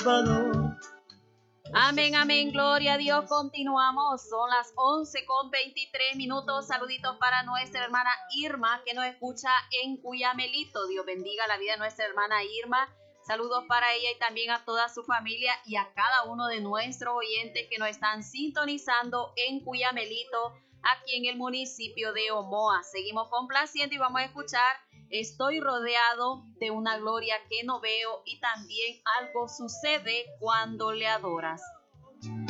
Amén, amén, gloria a Dios. Continuamos, son las 11:23. Saluditos para nuestra hermana Irma, que nos escucha en Cuyamelito. Dios bendiga la vida de nuestra hermana Irma. Saludos para ella y también a toda su familia y a cada uno de nuestros oyentes que nos están sintonizando en Cuyamelito, aquí en el municipio de Omoa. Seguimos complaciendo y vamos a escuchar Estoy rodeado de una gloria que no veo, y también algo sucede cuando le adoras.